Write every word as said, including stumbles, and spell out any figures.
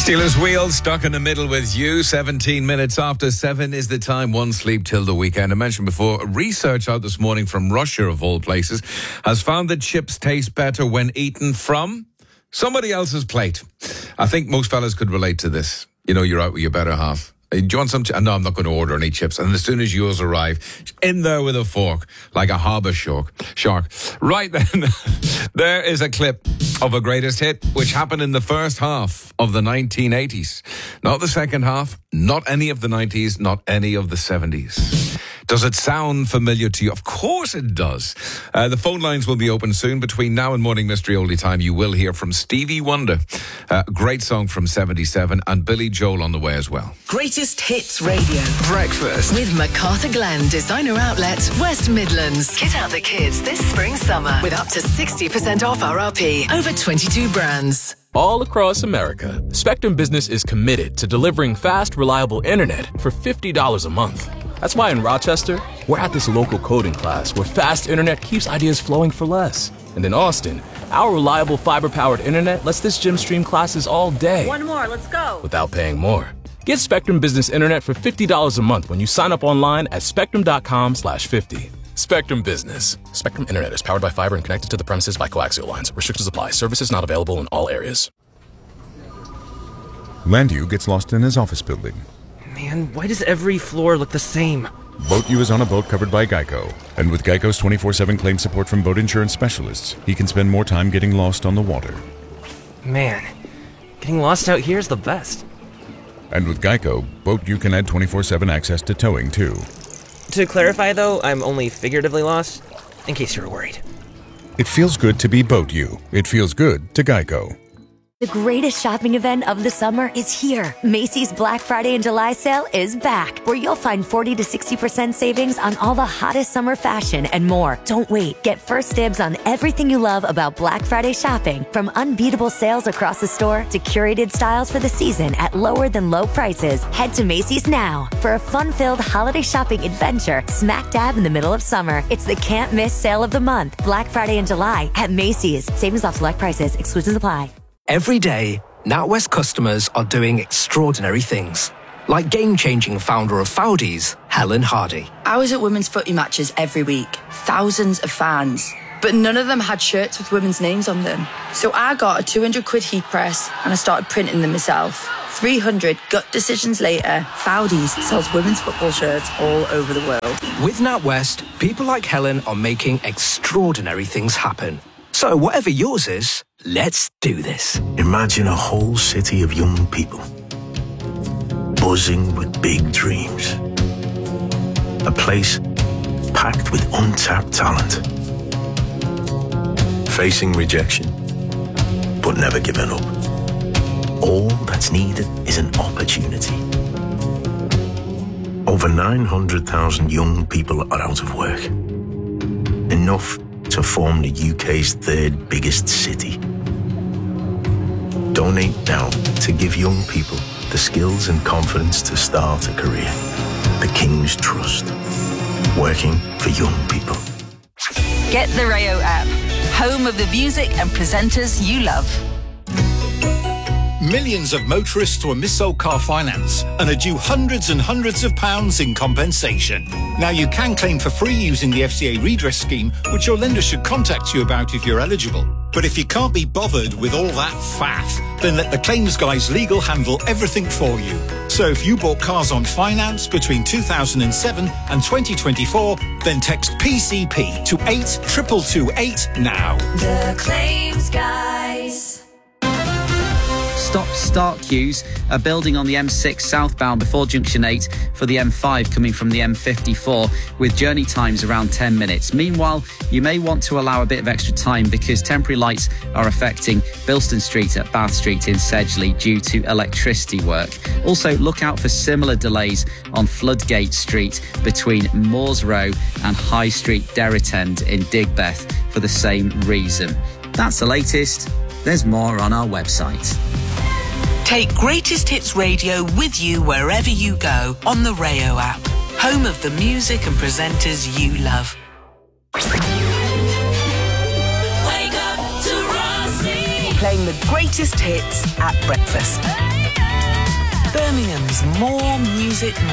Steelers Wheel, stuck in the middle with you. seventeen minutes after seven is the time. One sleep till the weekend. I mentioned before, research out this morning from Russia, of all places, has found that chips taste better when eaten from somebody else's plate. I think most fellas could relate to this. You know, you're out with your better half. Do you want some? Ch- no, I'm not going to order any chips. And as soon as yours arrive, in there with a fork, like a harbour shark. Shark. Right then, there is a clip of a greatest hit, which happened in the first half of the nineteen eighties. Not the second half, not any of the nineties, not any of the seventies. Does it sound familiar to you? Of course it does. Uh, the phone lines will be open soon. Between now and Morning Mystery Oldie Time, you will hear from Stevie Wonder. Uh, great song from seventy-seven, and Billy Joel on the way as well. Greatest Hits Radio. Breakfast. With MacArthur Glen Designer Outlet, West Midlands. Kit out the kids this spring summer with up to sixty percent off R R P. Over twenty-two brands. All across America, Spectrum Business is committed to delivering fast, reliable internet for fifty dollars a month. That's why in Rochester, we're at this local coding class where fast internet keeps ideas flowing for less. And in Austin, our reliable fiber-powered internet lets this gym stream classes all day. One more, let's go. Without paying more. Get Spectrum Business Internet for fifty dollars a month when you sign up online at spectrum.com slash 50. Spectrum Business. Spectrum Internet is powered by fiber and connected to the premises by coaxial lines. Restrictions apply. Services not available in all areas. Landu gets lost in his office building. Man, why does every floor look the same? BoatU is on a boat covered by Geico. And with Geico's twenty-four seven claim support from boat insurance specialists, he can spend more time getting lost on the water. Man, getting lost out here is the best. And with Geico, BoatU can add twenty-four seven access to towing, too. To clarify, though, I'm only figuratively lost, in case you were worried. It feels good to be BoatU. It feels good to Geico. The greatest shopping event of the summer is here. Macy's Black Friday and July sale is back, where you'll find forty to sixty percent savings on all the hottest summer fashion and more. Don't wait. Get first dibs on everything you love about Black Friday shopping, from unbeatable sales across the store to curated styles for the season at lower than low prices. Head to Macy's now for a fun-filled holiday shopping adventure smack dab in the middle of summer. It's the can't miss sale of the month. Black Friday and July at Macy's. Savings off select prices. Exclusions apply. Every day, NatWest customers are doing extraordinary things. Like game-changing founder of Foudies, Helen Hardy. I was at women's footy matches every week. Thousands of fans. But none of them had shirts with women's names on them. So I got a two hundred quid heat press and I started printing them myself. three hundred gut decisions later, Foudies sells women's football shirts all over the world. With NatWest, people like Helen are making extraordinary things happen. So whatever yours is, let's do this. Imagine a whole city of young people, buzzing with big dreams. A place packed with untapped talent. Facing rejection, but never giving up. All that's needed is an opportunity. Over nine hundred thousand young people are out of work. Enough to form the U K's third biggest city. Donate now to give young people the skills and confidence to start a career. The King's Trust. Working for young people. Get the Rayo app. Home of the music and presenters you love. Millions of motorists were mis-sold car finance and are due hundreds and hundreds of pounds in compensation. Now you can claim for free using the F C A redress scheme, which your lender should contact you about if you're eligible. But if you can't be bothered with all that faff, then let the claims guys legal handle everything for you. So if you bought cars on finance between two thousand seven and twenty twenty-four, then text P C P to eight two two two eight now. The claims guys. Stop-start queues are building on the M six southbound before Junction eight for the M five coming from the M fifty-four, with journey times around ten minutes. Meanwhile, you may want to allow a bit of extra time because temporary lights are affecting Bilston Street at Bath Street in Sedgley due to electricity work. Also, look out for similar delays on Floodgate Street between Moores Row and High Street Derritend in Digbeth for the same reason. That's the latest. There's more on our website. Take Greatest Hits Radio with you wherever you go on the Rayo app. Home of the music and presenters you love. Wake up to Rossi. Playing the greatest hits at breakfast. Birmingham's More Music